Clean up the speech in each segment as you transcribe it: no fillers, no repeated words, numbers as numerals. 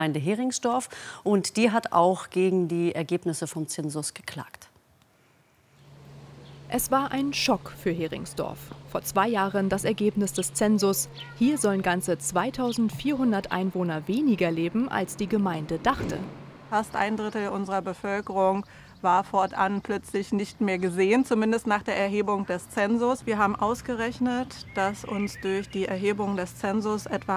Gemeinde Heringsdorf. Und die hat auch gegen die Ergebnisse vom Zensus geklagt. Es war ein Schock für Heringsdorf. Vor 2 Jahren das Ergebnis des Zensus. Hier sollen ganze 2400 Einwohner weniger leben, als die Gemeinde dachte. Fast 1/3 unserer Bevölkerung war fortan plötzlich nicht mehr gesehen, zumindest nach der Erhebung des Zensus. Wir haben ausgerechnet, dass uns durch die Erhebung des Zensus etwa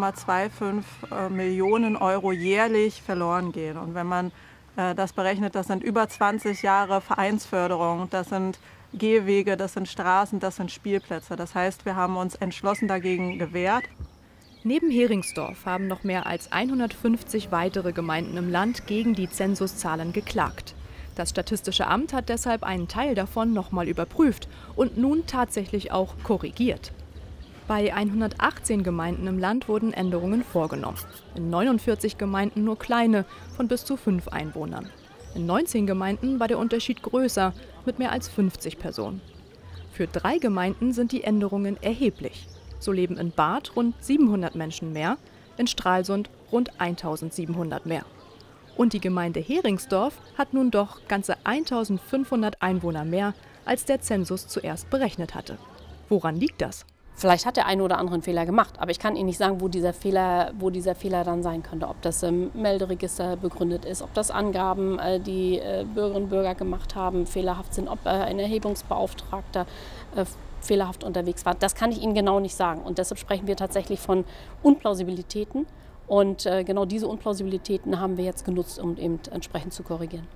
1,25 Millionen Euro jährlich verloren gehen. Und wenn man das berechnet, das sind über 20 Jahre Vereinsförderung, das sind Gehwege, das sind Straßen, das sind Spielplätze. Das heißt, wir haben uns entschlossen dagegen gewehrt. Neben Heringsdorf haben noch mehr als 150 weitere Gemeinden im Land gegen die Zensuszahlen geklagt. Das Statistische Amt hat deshalb einen Teil davon nochmal überprüft und nun tatsächlich auch korrigiert. Bei 118 Gemeinden im Land wurden Änderungen vorgenommen. In 49 Gemeinden nur kleine, von bis zu 5 Einwohnern. In 19 Gemeinden war der Unterschied größer, mit mehr als 50 Personen. Für 3 Gemeinden sind die Änderungen erheblich. So leben in Barth rund 700 Menschen mehr, in Stralsund rund 1700 mehr. Und die Gemeinde Heringsdorf hat nun doch ganze 1500 Einwohner mehr, als der Zensus zuerst berechnet hatte. Woran liegt das? Vielleicht hat der eine oder andere einen Fehler gemacht, aber ich kann Ihnen nicht sagen, wo dieser Fehler dann sein könnte. Ob das im Melderegister begründet ist, ob das Angaben, die Bürgerinnen und Bürger gemacht haben, fehlerhaft sind, ob ein Erhebungsbeauftragter fehlerhaft unterwegs war. Das kann ich Ihnen genau nicht sagen. Und deshalb sprechen wir tatsächlich von Unplausibilitäten. Und genau diese Unplausibilitäten haben wir jetzt genutzt, um eben entsprechend zu korrigieren.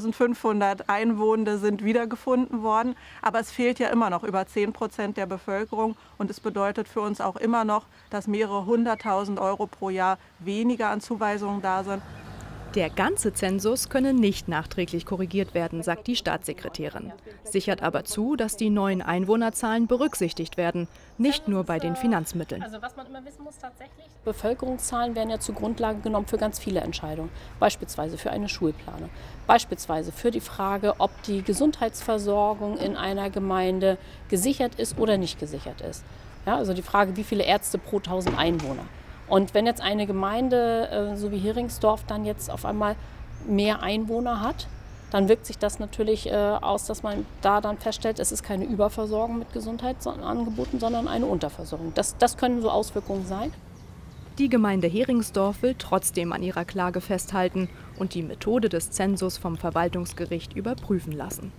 1500 Einwohner sind wiedergefunden worden, aber es fehlt ja immer noch über 10% der Bevölkerung. Und es bedeutet für uns auch immer noch, dass mehrere 100.000 Euro pro Jahr weniger an Zuweisungen da sind. Der ganze Zensus könne nicht nachträglich korrigiert werden, sagt die Staatssekretärin. Sichert aber zu, dass die neuen Einwohnerzahlen berücksichtigt werden, nicht nur bei den Finanzmitteln. Also was man immer wissen muss tatsächlich, Bevölkerungszahlen werden ja zur Grundlage genommen für ganz viele Entscheidungen. Beispielsweise für eine Schulplanung, beispielsweise für die Frage, ob die Gesundheitsversorgung in einer Gemeinde gesichert ist oder nicht gesichert ist. Ja, also die Frage, wie viele Ärzte pro 1000 Einwohner. Und wenn jetzt eine Gemeinde, so wie Heringsdorf, dann jetzt auf einmal mehr Einwohner hat, dann wirkt sich das natürlich aus, dass man da dann feststellt, es ist keine Überversorgung mit Gesundheitsangeboten, sondern eine Unterversorgung. Das können so Auswirkungen sein. Die Gemeinde Heringsdorf will trotzdem an ihrer Klage festhalten und die Methode des Zensus vom Verwaltungsgericht überprüfen lassen.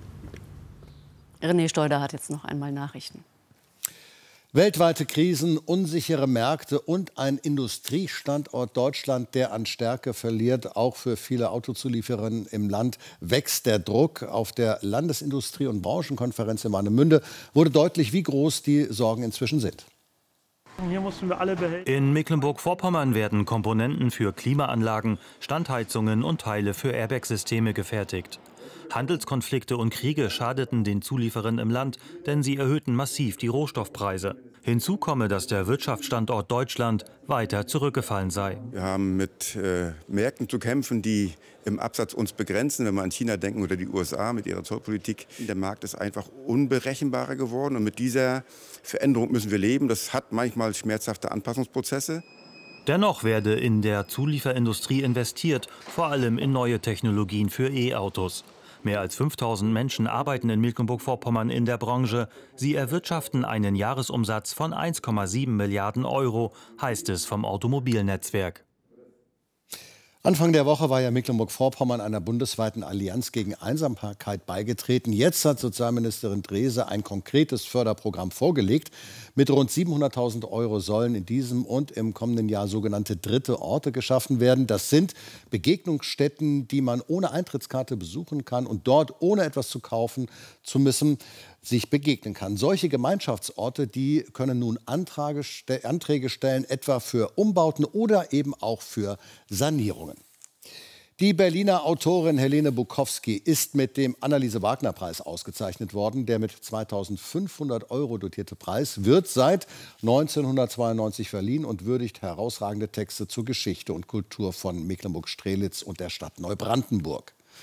René Steuder hat jetzt noch einmal Nachrichten. Weltweite Krisen, unsichere Märkte und ein Industriestandort Deutschland, der an Stärke verliert. Auch für viele Autozuliefererinnen im Land wächst der Druck. Auf der Landesindustrie- und Branchenkonferenz in Warnemünde wurde deutlich, wie groß die Sorgen inzwischen sind. Hier mussten wir alle in Mecklenburg-Vorpommern werden Komponenten für Klimaanlagen, Standheizungen und Teile für Airbag-Systeme gefertigt. Handelskonflikte und Kriege schadeten den Zulieferern im Land, denn sie erhöhten massiv die Rohstoffpreise. Hinzu komme, dass der Wirtschaftsstandort Deutschland weiter zurückgefallen sei. Wir haben mit Märkten zu kämpfen, die im Absatz uns begrenzen. Wenn wir an China denken oder die USA mit ihrer Zollpolitik. Der Markt ist einfach unberechenbarer geworden. Und mit dieser Veränderung müssen wir leben. Das hat manchmal schmerzhafte Anpassungsprozesse. Dennoch werde in der Zulieferindustrie investiert, vor allem in neue Technologien für E-Autos. Mehr als 5000 Menschen arbeiten in Mecklenburg-Vorpommern in der Branche. Sie erwirtschaften einen Jahresumsatz von 1,7 Milliarden Euro, heißt es vom Automobilnetzwerk. Anfang der Woche war ja Mecklenburg-Vorpommern einer bundesweiten Allianz gegen Einsamkeit beigetreten. Jetzt hat Sozialministerin Drese ein konkretes Förderprogramm vorgelegt. Mit rund 700.000 Euro sollen in diesem und im kommenden Jahr sogenannte dritte Orte geschaffen werden. Das sind Begegnungsstätten, die man ohne Eintrittskarte besuchen kann und dort, ohne etwas zu kaufen zu müssen, sich begegnen kann. Solche Gemeinschaftsorte, die können nun Anträge stellen, etwa für Umbauten oder eben auch für Sanierungen. Die Berliner Autorin Helene Bukowski ist mit dem Anneliese-Wagner-Preis ausgezeichnet worden. Der mit 2.500 Euro dotierte Preis wird seit 1992 verliehen und würdigt herausragende Texte zur Geschichte und Kultur von Mecklenburg-Strelitz und der Stadt Neubrandenburg.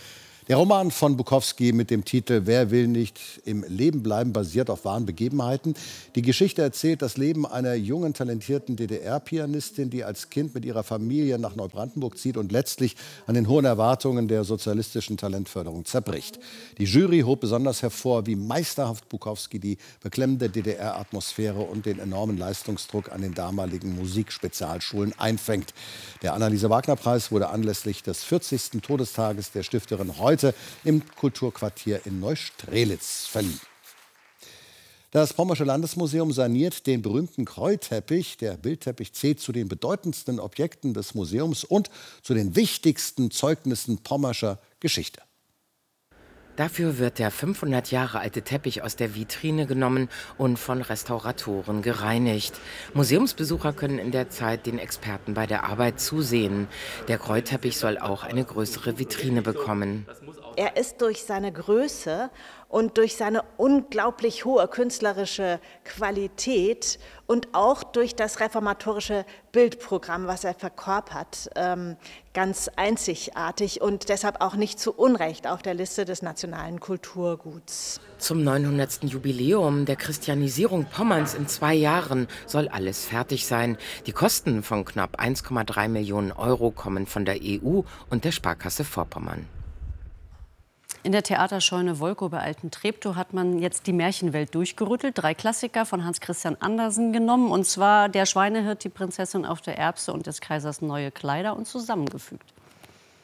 Der Roman von Bukowski mit dem Titel »Wer will nicht im Leben bleiben« basiert auf wahren Begebenheiten. Die Geschichte erzählt das Leben einer jungen, talentierten DDR-Pianistin, die als Kind mit ihrer Familie nach Neubrandenburg zieht und letztlich an den hohen Erwartungen der sozialistischen Talentförderung zerbricht. Die Jury hob besonders hervor, wie meisterhaft Bukowski die beklemmende DDR-Atmosphäre und den enormen Leistungsdruck an den damaligen Musikspezialschulen einfängt. Der Anneliese-Wagner-Preis wurde anlässlich des 40. Todestages der Stifterin heute im Kulturquartier in Neustrelitz verliehen. Das Pommersche Landesmuseum saniert den berühmten Kreuteppich. Der Bildteppich zählt zu den bedeutendsten Objekten des Museums und zu den wichtigsten Zeugnissen pommerscher Geschichte. Dafür wird der 500 Jahre alte Teppich aus der Vitrine genommen und von Restauratoren gereinigt. Museumsbesucher können in der Zeit den Experten bei der Arbeit zusehen. Der Kreuteppich soll auch eine größere Vitrine bekommen. Er ist durch seine Größe und durch seine unglaublich hohe künstlerische Qualität und auch durch das reformatorische Bildprogramm, was er verkörpert, ganz einzigartig und deshalb auch nicht zu Unrecht auf der Liste des nationalen Kulturguts. Zum 900. Jubiläum der Christianisierung Pommerns in 2 Jahren soll alles fertig sein. Die Kosten von knapp 1,3 Millionen Euro kommen von der EU und der Sparkasse Vorpommern. In der Theaterscheune Wolkow bei Alten-Treptow hat man jetzt die Märchenwelt durchgerüttelt. 3 Klassiker von Hans Christian Andersen genommen. Und zwar Der Schweinehirt, die Prinzessin auf der Erbse und des Kaisers neue Kleider und zusammengefügt.